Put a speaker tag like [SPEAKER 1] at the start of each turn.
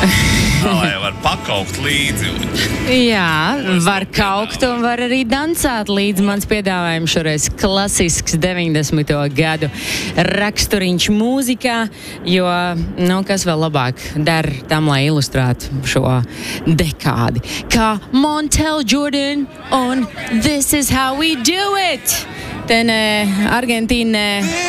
[SPEAKER 1] Vai var pakaukt līdzi.
[SPEAKER 2] Jā, var kaukt un var arī dansāt līdz mans piedāvājums šoreiz klasisks 90. gadu raksturiņš mūzikā, jo, kas vēl labāk dar tam, lai ilustrētu šo dekādi. Kā Montel Jordan un This is how we do it! Ten Argentīnē